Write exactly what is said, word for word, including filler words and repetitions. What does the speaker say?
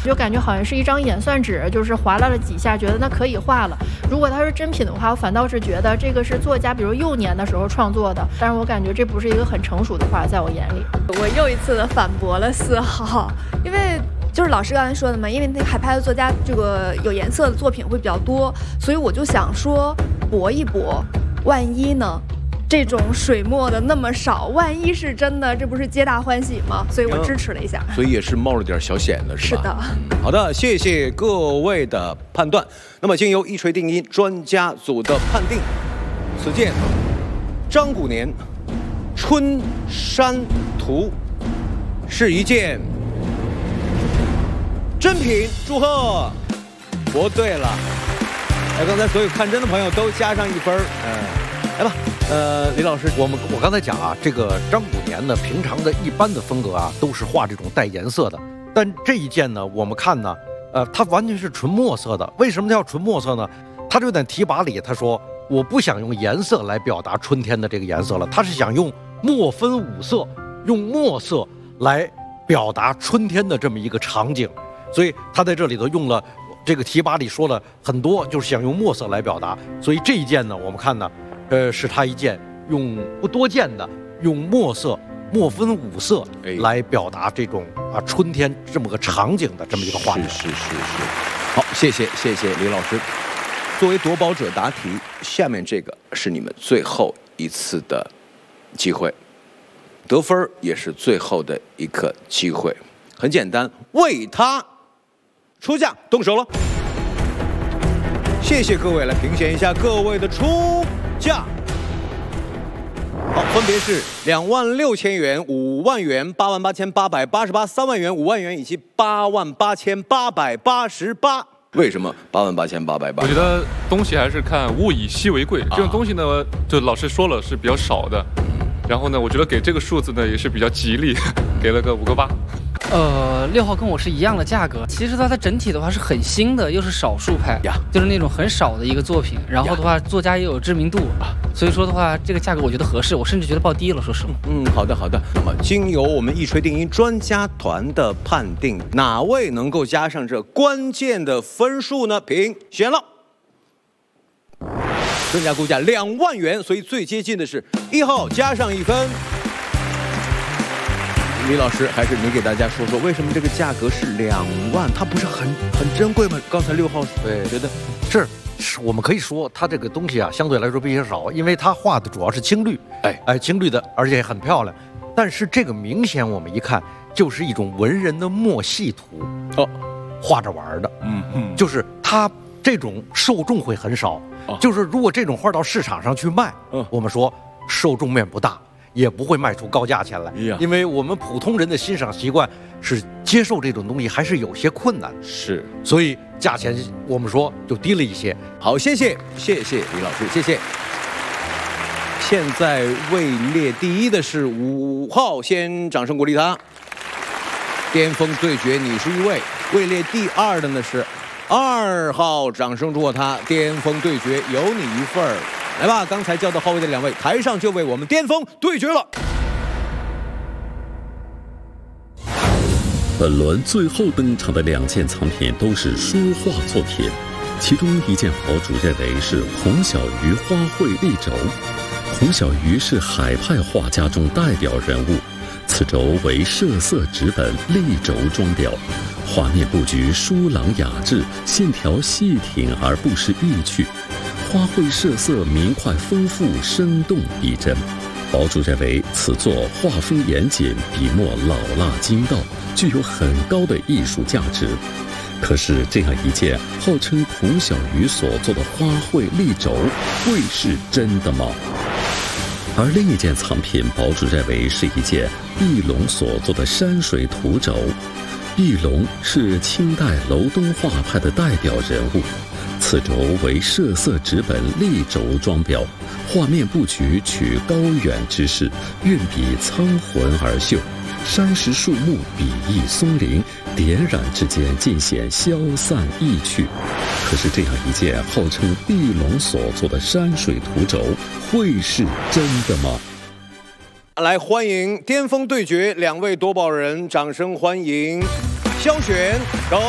就感觉好像是一张演算纸，就是划拉了几下，觉得那可以画了。如果它是真品的话，我反倒是觉得这个是作家比如幼年的时候创作的，但是我感觉这不是一个很成熟的画，在我眼里。 我又一次的反驳了四号，因为就是老师刚才说的嘛，因为那个海派的作家这个有颜色的作品会比较多，所以我就想说搏一搏，万一呢？这种水墨的那么少，万一是真的，这不是皆大欢喜吗？所以我支持了一下， 所以也是冒了点小险的，是吧？ 是的。 好的，谢谢各位的判断。那么，经由一锤定音专家组的判定，此件张古年《春山图》是一件真品，祝贺！驳对了。哎，刚才所有看真的朋友都加上一分，嗯，来吧。呃，李老师， 我们我刚才讲啊，这个张古年呢，平常的一般的风格啊，都是画这种带颜色的。但这一件呢，我们看呢，呃，它完全是纯墨色的。为什么叫纯墨色呢？他就在题跋里他说，我不想用颜色来表达春天的这个颜色了，他是想用墨分五色，用墨色来表达春天的这么一个场景。所以他在这里头用了这个题跋里说了很多，就是想用墨色来表达。所以这一件呢，我们看呢。呃，是他一件用不多见的用墨色墨分五色来表达这种啊春天这么个场景的这么一个画面。 是是是是。好，谢谢谢谢李老师。作为夺宝者答题，下面这个是你们最后一次的机会，得分也是最后的一个机会。很简单，为他出价，动手了。谢谢各位，来评选一下各位的出价。好，分别是两万六千元、五万元、八万八千八百八十八、三万元、五万元以及八万八千八百八十八。为什么八万八千八百八？ 我觉得东西还是看物以稀为贵，这种东西呢，就老师说了是比较少的。然后呢，我觉得给这个数字呢也是比较吉利，给了个五个八。 呃，六号跟我是一样的价格。其实它它整体的话是很新的，又是少数派，就是那种很少的一个作品。然后的话，作家也有知名度，所以说的话，这个价格我觉得合适，我甚至觉得报低了，说实话。 嗯，好的好的。那么经由我们一锤定音专家团的判定，哪位能够加上这关键的分数呢？评选了。专家估价两万元，所以最接近的是一号，加上一分。李老师，还是你给大家说说，为什么这个价格是两万？它不是很很珍贵吗？刚才六号对觉得是，是我们可以说它这个东西啊，相对来说比较少，因为它画的主要是青绿，哎哎，青绿的，而且也很漂亮。但是这个明显我们一看就是一种文人的墨系图哦，画着玩的，嗯嗯，就是它这种受众会很少。就是如果这种画到市场上去卖，嗯，我们说受众面不大，也不会卖出高价钱来，因为我们普通人的欣赏习惯是接受这种东西还是有些困难， 是， 所以价钱我们说就低了一些。 好，谢谢谢谢李老师，谢谢。现在位列第一的是五号，先掌声鼓励他。巅峰对决你是一位，位列第二的呢是二号，掌声祝贺他。巅峰对决有你一份儿，来吧！刚才叫到后位的两位，台上就为我们巅峰对决了。 本轮最后登场的两件藏品都是书画作品，其中一件堡主认为是孔小鱼花卉立轴。孔小鱼是海派画家中代表人物，此轴为设色纸本立轴装裱，画面布局疏朗雅致，线条细挺而不失意趣，花卉设色明快丰富，生动逼真。堡主认为此作画风严谨，笔墨老辣精到，具有很高的艺术价值。可是这样一件号称孔小鱼所做的花卉立轴，会是真的吗？而另一件藏品，堡主认为是一件毕龙所做的山水图轴。毕龙是清代楼东画派的代表人物，此轴为设色纸本立轴装裱，画面布局取高远之势，运笔苍浑而秀，山石树木笔意松灵，点染之间尽显消散意趣。可是这样一件号称毕龙所做的山水图轴，会是真的吗？ 来，欢迎巅峰对决两位夺宝人，掌声欢迎萧璇、高